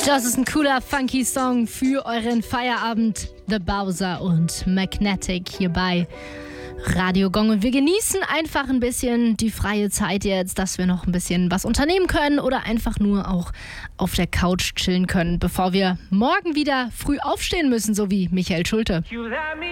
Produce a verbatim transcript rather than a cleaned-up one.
Das ist ein cooler, funky Song für euren Feierabend. The Bowser und Magnetic hier bei Radio Gong. Und wir genießen einfach ein bisschen die freie Zeit jetzt, dass wir noch ein bisschen was unternehmen können oder einfach nur auch auf der Couch chillen können, bevor wir morgen wieder früh aufstehen müssen, so wie Michael Schulte.